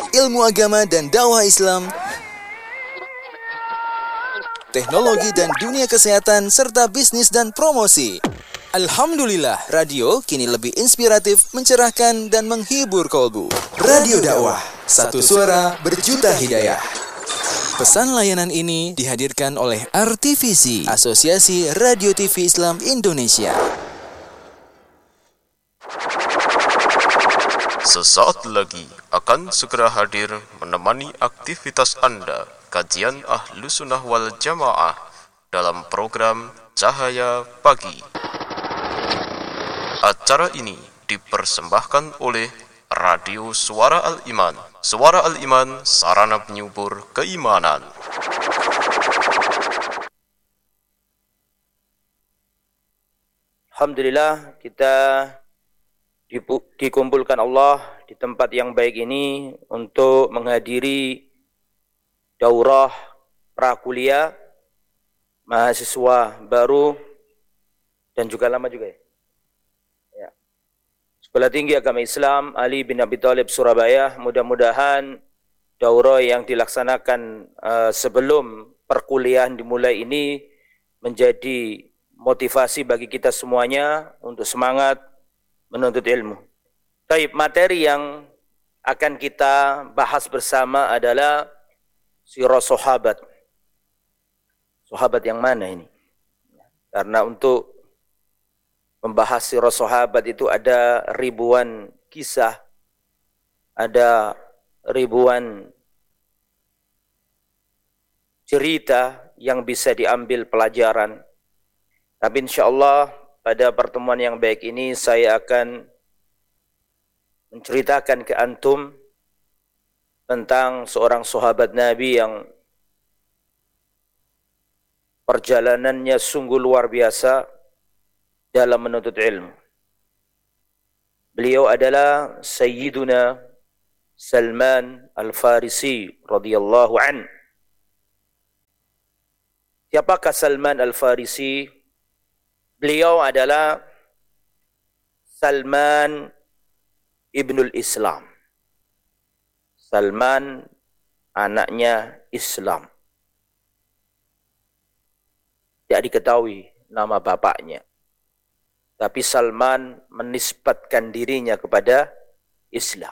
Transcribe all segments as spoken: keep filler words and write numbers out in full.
ilmu agama dan dakwah Islam, teknologi dan dunia kesehatan, serta bisnis dan promosi. Alhamdulillah, radio kini lebih inspiratif, mencerahkan, dan menghibur kolbu. Radio Dakwah, satu suara berjuta hidayah. Pesan layanan ini dihadirkan oleh R T V C, Asosiasi Radio T V Islam Indonesia. Sesaat lagi akan segera hadir menemani aktivitas Anda, kajian Ahlus Sunnah wal Jamaah dalam program Cahaya Pagi. Acara ini dipersembahkan oleh Radio Suara Al-Iman. Suara Al-Iman, sarana penyubur keimanan. Alhamdulillah, kita dikumpulkan Allah di tempat yang baik ini untuk menghadiri daurah prakuliah mahasiswa baru dan juga lama juga ya. Ya. Sekolah Tinggi Agama Islam Ali bin Abi Thalib Surabaya. Mudah-mudahan daurah yang dilaksanakan uh, sebelum perkuliahan dimulai ini menjadi motivasi bagi kita semuanya untuk semangat menuntut ilmu. Baik, materi yang akan kita bahas bersama adalah sirah sahabat. Sahabat yang mana ini? Karena untuk membahas sirah sahabat itu ada ribuan kisah, ada ribuan cerita yang bisa diambil pelajaran. Tapi insyaallah pada pertemuan yang baik ini saya akan menceritakan ke antum tentang seorang sahabat Nabi yang perjalanannya sungguh luar biasa dalam menuntut ilmu. Beliau adalah Sayyiduna Salman Al-Farisi radhiyallahu an. Siapakah Salman Al-Farisi? Beliau adalah Salman Ibnul Islam. Salman anaknya Islam. Tidak diketahui nama bapaknya. Tapi Salman menisbatkan dirinya kepada Islam.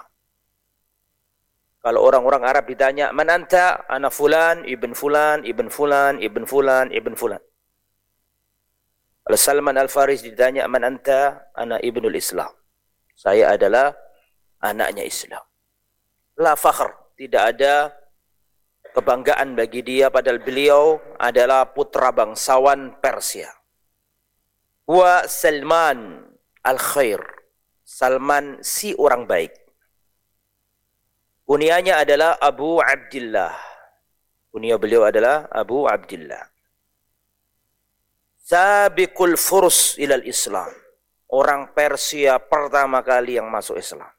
Kalau orang-orang Arab ditanya, "Man anta?" "Ana fulan, ibn fulan, ibn fulan, ibn fulan, ibn fulan." Kalau Salman Al-Farisi ditanya, "Man anta?" "Ana ibnul Islam." Saya adalah anaknya Islam. La fakhr, tidak ada kebanggaan bagi dia padahal beliau adalah putra bangsawan Persia. Wa Salman Al-Khair. Salman si orang baik. Kunianya adalah Abu Abdillah. Kunia beliau adalah Abu Abdillah. Sabiqul Furs ilal Islam. Orang Persia pertama kali yang masuk Islam.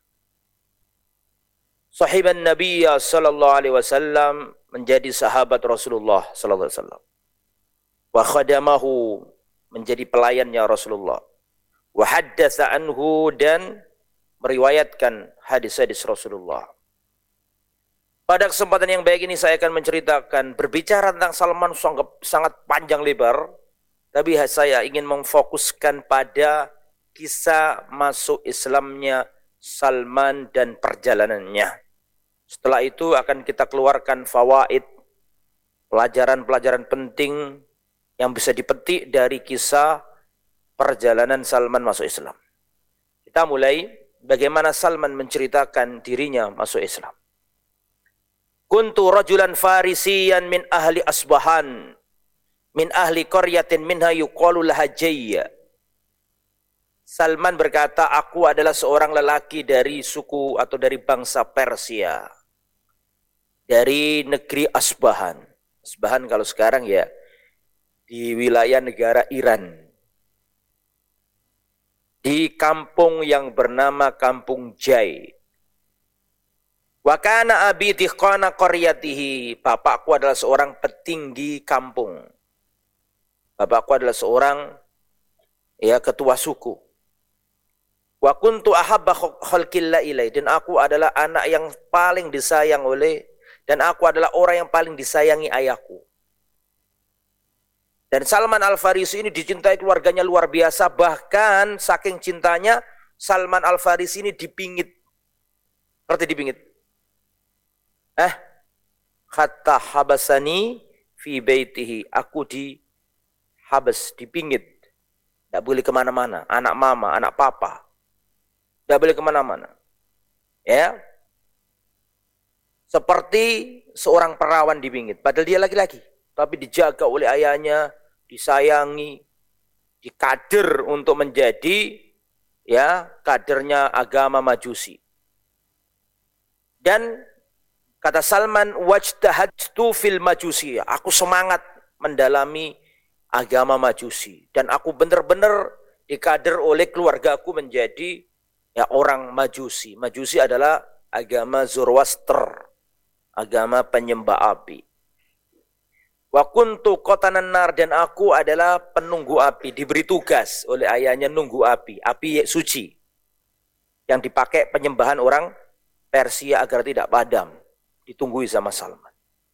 Sahiban Nabi sallallahu alaihi wasallam, menjadi sahabat Rasulullah sallallahu alaihi wasallam. Wa khadamahu, menjadi pelayannya Rasulullah. Wa haddatsa anhu, dan meriwayatkan hadis-hadis Rasulullah. Pada kesempatan yang baik ini saya akan menceritakan, berbicara tentang Salman sangat, sangat panjang lebar. Tapi saya ingin memfokuskan pada kisah masuk Islamnya Salman dan perjalanannya. Setelah itu akan kita keluarkan fawaid, pelajaran-pelajaran penting yang bisa dipetik dari kisah perjalanan Salman masuk Islam. Kita mulai bagaimana Salman menceritakan dirinya masuk Islam. Kuntu rajulan farisiyan min ahli Asbahan, min ahli qaryatin minha yuqalu laha Jayya. Salman berkata, aku adalah seorang lelaki dari suku atau dari bangsa Persia, dari negeri Asbahan. Asbahan kalau sekarang ya di wilayah negara Iran, di kampung yang bernama Kampung Jai. Wa kana abi dihqana qaryatihi. Bapakku adalah seorang petinggi kampung. Bapakku adalah seorang ya ketua suku. Wa Wa kuntu ahabba khalqillah ilai, dan aku adalah anak yang paling disayang oleh, dan aku adalah orang yang paling disayangi ayahku. Dan Salman Al-Farisi ini dicintai keluarganya luar biasa, bahkan saking cintanya Salman Al-Farisi ini dipingit. Seperti dipingit. Eh, hatta habasani fi baitihi, aku di habas, dipingit. Tidak boleh kemana-mana, anak mama, anak papa. Tidak boleh kemana-mana. Ya, seperti seorang perawan dipingit. Padahal dia laki-laki, tapi dijaga oleh ayahnya, disayangi, dikader untuk menjadi ya kadernya agama Majusi. Dan kata Salman, wajtahadtu fil Majusi, aku semangat mendalami agama Majusi, dan aku benar-benar dikader oleh keluargaku menjadi ya orang Majusi. Majusi adalah agama Zoroaster, agama penyembah api. Wa kuntu qatanan nar, dan aku adalah penunggu api, diberi tugas oleh ayahnya nunggu api, api suci yang dipakai penyembahan orang Persia agar tidak padam, ditunggui sama Salman.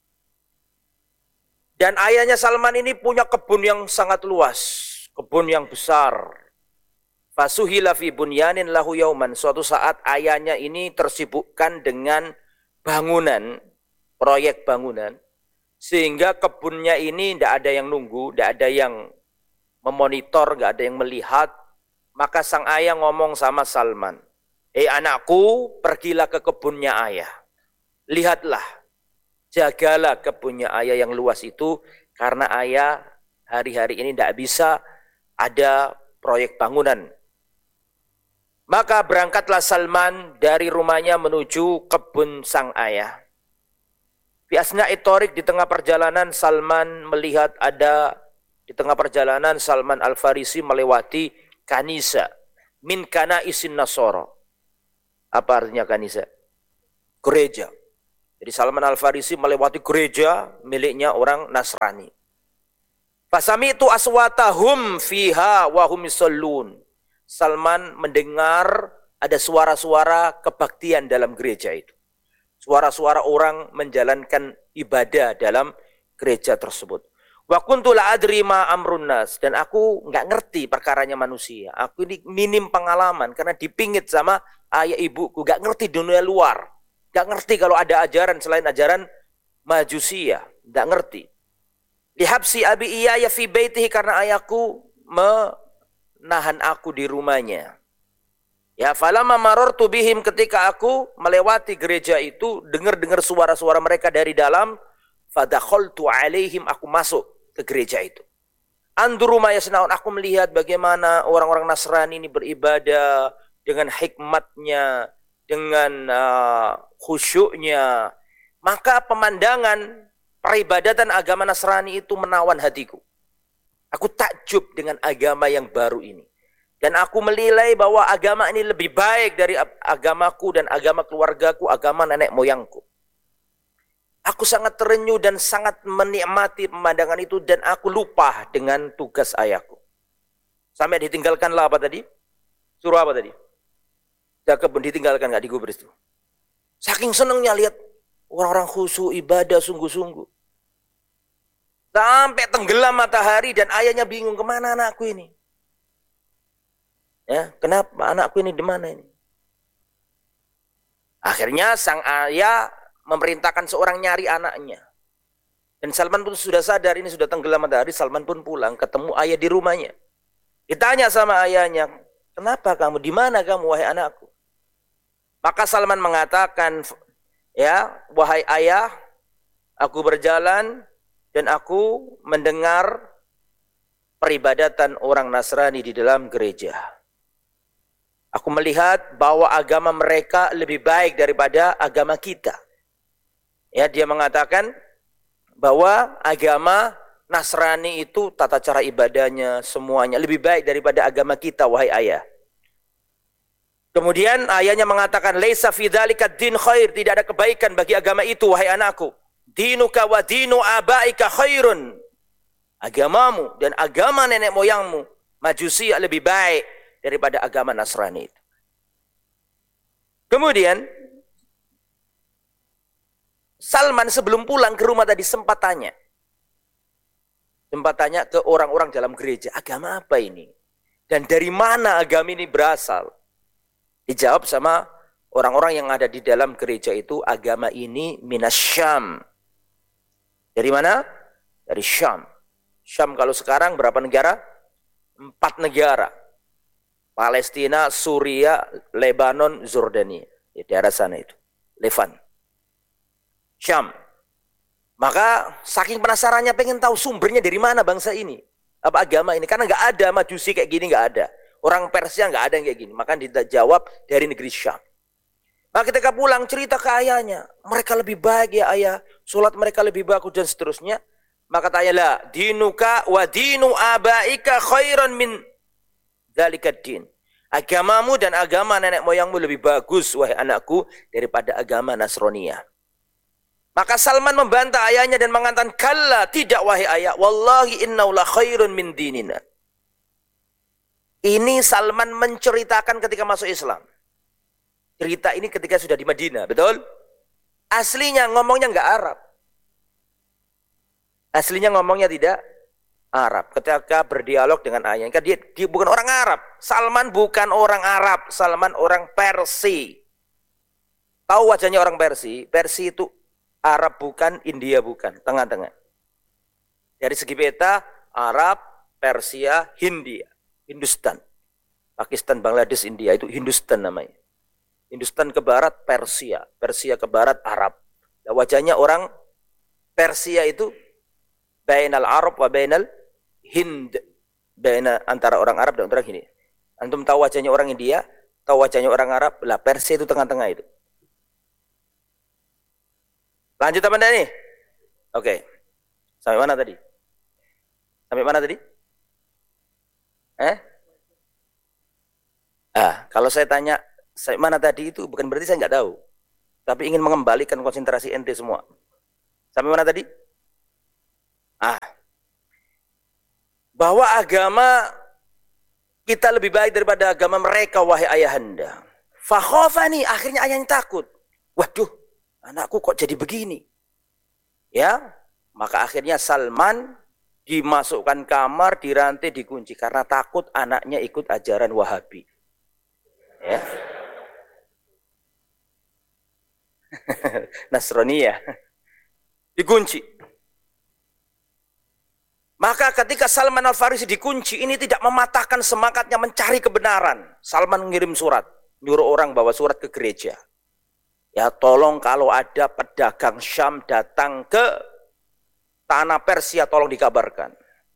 Dan ayahnya Salman ini punya kebun yang sangat luas, kebun yang besar. Fasuhila fi bunyanin lahu yauman, suatu saat ayahnya ini tersibukkan dengan bangunan, proyek bangunan, sehingga kebunnya ini tidak ada yang nunggu, tidak ada yang memonitor, tidak ada yang melihat. Maka sang ayah ngomong sama Salman, "Eh anakku, pergilah ke kebunnya ayah. Lihatlah, jagalah kebunnya ayah yang luas itu, karena ayah hari-hari ini tidak bisa ada proyek bangunan." Maka berangkatlah Salman dari rumahnya menuju kebun sang ayah. Fi asna'i thariq, di tengah perjalanan Salman melihat ada, di tengah perjalanan Salman Al-Farisi melewati kanisa min kanaisin Nasara. Apa artinya kanisa? Gereja. Jadi Salman Al-Farisi melewati gereja miliknya orang Nasrani. Fasami'tu aswatahum fiha wa hum yusallun. Salman mendengar ada suara-suara kebaktian dalam gereja itu. Suara-suara orang menjalankan ibadah dalam gereja tersebut. Wa kuntu la adri ma amrun nas, dan aku enggak ngerti perkaranya manusia. Aku ini minim pengalaman karena dipingit sama ayah ibuku, enggak ngerti dunia luar. Enggak ngerti kalau ada ajaran selain ajaran Majusia, enggak ngerti. Lihabsi abi iyaya fi baitihi, karena ayahku menahan aku di rumahnya. Ya, falamma marartu bihim, ketika aku melewati gereja itu, dengar-dengar suara-suara mereka dari dalam, fadakhaltu alaihim, aku masuk ke gereja itu. Anduru ma yasnaun, aku melihat bagaimana orang-orang Nasrani ini beribadah dengan hikmatnya, dengan uh, khusyuknya. Maka pemandangan peribadatan agama Nasrani itu menawan hatiku. Aku takjub dengan agama yang baru ini. Dan aku menilai bahwa agama ini lebih baik dari agamaku dan agama keluargaku, agama nenek moyangku. Aku sangat terenyuh dan sangat menikmati pemandangan itu, dan aku lupa dengan tugas ayahku. Sampai ditinggalkanlah apa tadi? Suruh apa tadi? Jaga kebun, ditinggalkan, gak digubris itu. Saking senangnya lihat orang-orang khusyuk ibadah sungguh-sungguh. Sampai tenggelam matahari dan ayahnya bingung, kemana anakku ini? Ya, kenapa anakku ini di mana ini? Akhirnya sang ayah memerintahkan seorang nyari anaknya. Dan Salman pun sudah sadar ini sudah tenggelam matahari. Salman pun pulang, ketemu ayah di rumahnya. Ditanya sama ayahnya, kenapa kamu? Di mana kamu, wahai anakku? Maka Salman mengatakan, ya, wahai ayah, aku berjalan dan aku mendengar peribadatan orang Nasrani di dalam gereja. Aku melihat bahwa agama mereka lebih baik daripada agama kita. Ya, dia mengatakan bahwa agama Nasrani itu tata cara ibadahnya semuanya lebih baik daripada agama kita, wahai ayah. Kemudian ayahnya mengatakan, laisa fi dzalika din khair, tidak ada kebaikan bagi agama itu, wahai anakku. Dinuka wa dinu abaika khairun. Agamamu dan agama nenek moyangmu Majusi lebih baik daripada agama Nasrani itu. Kemudian Salman sebelum pulang ke rumah tadi sempat tanya. Sempat tanya ke orang-orang dalam gereja, agama apa ini? Dan dari mana agama ini berasal? Dijawab sama orang-orang yang ada di dalam gereja itu, agama ini minas Syam. Dari mana? Dari Syam. Syam kalau sekarang berapa negara? Empat negara. Palestina, Suria, Lebanon, Jordania. Di daerah sana itu. Levan. Syam. Maka saking penasarannya pengen tahu sumbernya dari mana bangsa ini. Apa agama ini. Karena nggak ada majusi kayak gini, nggak ada. Orang Persia nggak ada yang kayak gini. Maka dijawab dari negeri Syam. Maka ketika pulang cerita ke ayahnya. Mereka lebih baik ya ayah. Sholat mereka lebih bagus dan seterusnya. Maka tanyalah. Dinuka wa dinu abaika khairan min dzalika din. Agamamu dan agama nenek moyangmu lebih bagus wahai anakku daripada agama Nasraniyah. Maka Salman membantah ayahnya dan mengatakan, kalla, tidak wahai ayah, wallahi innahu la khairun min dinina. Ini Salman menceritakan ketika masuk Islam. Cerita ini ketika sudah di Madinah, betul? Aslinya ngomongnya enggak Arab. Aslinya ngomongnya tidak Arab. Ketika berdialog dengan ayahnya, dia, dia bukan orang Arab. Salman bukan orang Arab, Salman orang Persia. Tahu wajahnya orang Persia? Persia itu Arab bukan, India bukan, tengah-tengah. Dari segi peta, Arab, Persia, Hindia, Hindustan. Pakistan, Bangladesh, India, itu Hindustan namanya. Hindustan ke barat, Persia. Persia ke barat, Arab. Nah, wajahnya orang Persia itu, bainal Arab wa bainal Hind. Baina, antara orang Arab dan orang Hindi. Antum tahu wajahnya orang India, tahu wajahnya orang Arab, lah Persia itu tengah-tengah itu. Lanjut apa enggak nih? Oke. Sampai mana tadi? Sampai mana tadi? Eh? Ah, kalau saya tanya sampai mana tadi itu bukan berarti saya nggak tahu. Tapi ingin mengembalikan konsentrasi ente semua. Sampai mana tadi? Ah. Bahwa agama kita lebih baik daripada agama mereka wahai ayahanda. Fakhafani, akhirnya ayahnya takut. Waduh, anakku kok jadi begini? Ya, maka akhirnya Salman dimasukkan kamar, dirantai, dikunci karena takut anaknya ikut ajaran Wahabi. Ya. Nasraniyah. Dikunci. Maka ketika Salman Al-Farisi dikunci, ini tidak mematahkan semangatnya mencari kebenaran. Salman mengirim surat, nyuruh orang bawa surat ke gereja. Ya tolong kalau ada pedagang Syam datang ke tanah Persia tolong dikabarkan.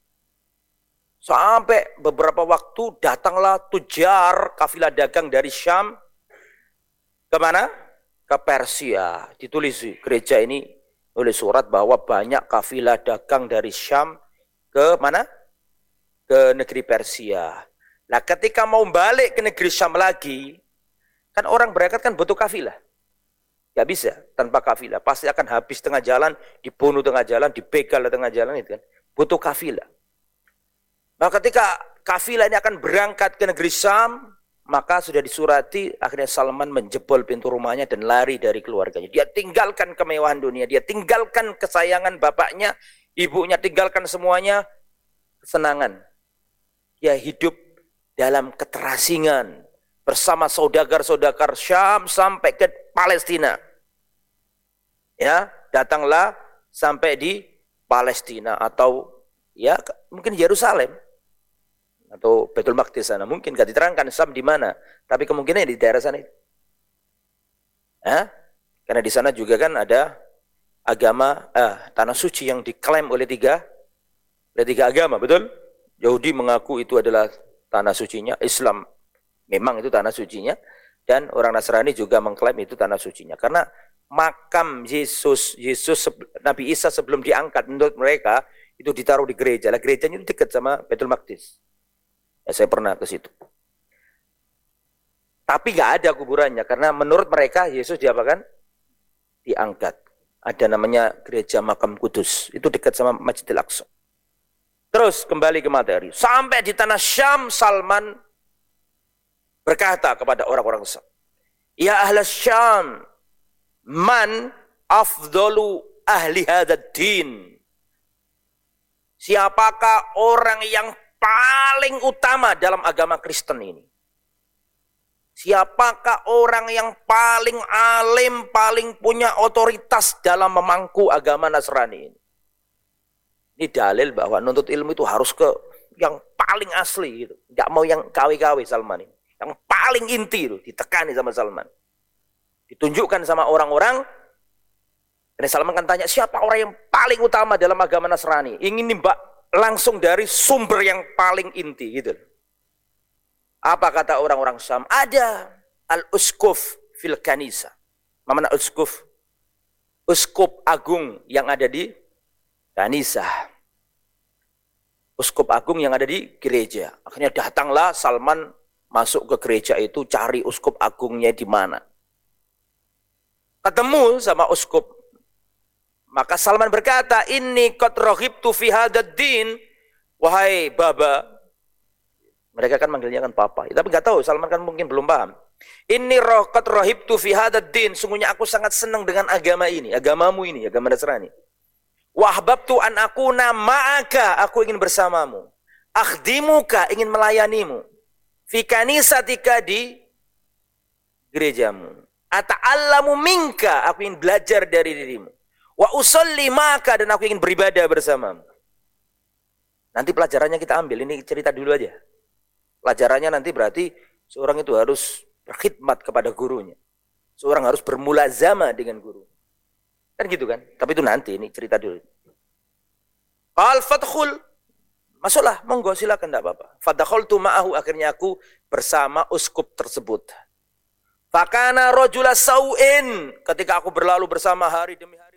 Sampai beberapa waktu datanglah tujar kafilah dagang dari Syam. Kemana? Ke Persia. Ditulis gereja ini oleh surat bahwa banyak kafilah dagang dari Syam ke mana? Ke negeri Persia. Nah ketika mau balik ke negeri Syam lagi, kan orang berangkat kan butuh kafilah. Gak bisa tanpa kafilah. Pasti akan habis tengah jalan, dibunuh tengah jalan, dibegal tengah jalan itu kan. Butuh kafilah. Nah ketika kafilah ini akan berangkat ke negeri Syam, maka sudah disurati, akhirnya Salman menjebol pintu rumahnya dan lari dari keluarganya. Dia tinggalkan kemewahan dunia, dia tinggalkan kesayangan bapaknya, ibunya, tinggalkan semuanya, kesenangan. Dia hidup dalam keterasingan bersama saudagar-saudagar Syam sampai ke Palestina. Ya, datanglah sampai di Palestina atau ya mungkin Yerusalem atau Baitul Maqdis sana. Mungkin gak diterangkan Syam di mana, tapi kemungkinan di daerah sana itu. Ya, karena di sana juga kan ada agama eh, tanah suci yang diklaim oleh tiga oleh tiga agama, betul? Yahudi mengaku itu adalah tanah sucinya, Islam memang itu tanah sucinya, dan orang Nasrani juga mengklaim itu tanah sucinya. Karena makam Yesus, Yesus Nabi Isa sebelum diangkat menurut mereka itu ditaruh di gereja. Lah gerejanya itu dekat sama Baitul Maqdis. Ya, saya pernah ke situ. Tapi nggak ada kuburannya karena menurut mereka Yesus diapakan? Diangkat. Ada namanya gereja Makam Kudus. Itu dekat sama Masjidil Aqsa. Terus kembali ke materi. Sampai di tanah Syam, Salman berkata kepada orang-orang Syam, Ya ahlas Syam, man afdalu ahli hadzal din. Siapakah orang yang paling utama dalam agama Kristen ini? Siapakah orang yang paling alim, paling punya otoritas dalam memangku agama Nasrani ini? Ini dalil bahwa nuntut ilmu itu harus ke yang paling asli gitu. Enggak mau yang K W-K W Salman ini. Yang paling inti itu ditekani sama Salman. Ditunjukkan sama orang-orang. Dan Salman kan tanya, siapa orang yang paling utama dalam agama Nasrani? Ingin nimbak langsung dari sumber yang paling inti gitu. Apa kata orang-orang Syam? Ada al-uskuf fil kanisa. Mana uskuf? Uskup agung yang ada di kanisa. Uskup agung yang ada di gereja. Akhirnya datanglah Salman masuk ke gereja itu, cari uskup agungnya di mana. Ketemu sama uskup. Maka Salman berkata, "Inni qad raghibtu fi hadzal din." Wahai Baba. Mereka kan manggilnya kan Papa. Tapi enggak tahu, Salman kan mungkin belum paham. "Inni qad raghibtu fi hadzal din." Sungguhnya aku sangat senang dengan agama ini, agamamu ini, agama Nasrani. "Wa ahbabtu an akuna ma'aka." Aku ingin bersamamu. "Akhdimuka," ingin melayanimu. "Fi kanisatika," di gerejamu. "Ata'allamu minka," aku ingin belajar dari dirimu. "Wa usolli maka," dan aku ingin beribadah bersamamu. Nanti pelajarannya kita ambil, ini cerita dulu aja. Pelajarannya nanti berarti seorang itu harus berkhidmat kepada gurunya. Seorang harus bermulazamah dengan guru. Kan gitu kan? Tapi itu nanti, ini cerita dulu. Qal fadkhul. Masuklah, monggo silakan, enggak apa-apa. Fadakhaltu ma'ahu, akhirnya aku bersama uskup tersebut. Fakana rajula sau'in, ketika aku berlalu bersama hari demi hari.